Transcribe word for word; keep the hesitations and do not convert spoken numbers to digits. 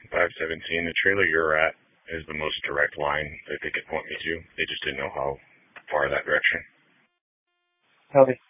five seventeen. The trailer you're at is the most direct line that they could point me to. They just didn't know how far that direction. Copy.